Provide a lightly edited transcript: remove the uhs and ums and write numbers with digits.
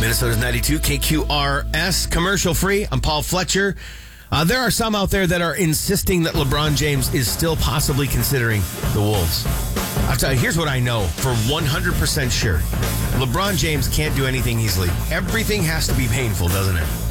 Minnesota's 92 KQRS, commercial free. I'm Paul Fletcher. There are some out there that are insisting that LeBron James is still possibly considering the Wolves. I'll tell you, here's what I know for 100% sure. LeBron James can't do anything easily. Everything has to be painful, doesn't it?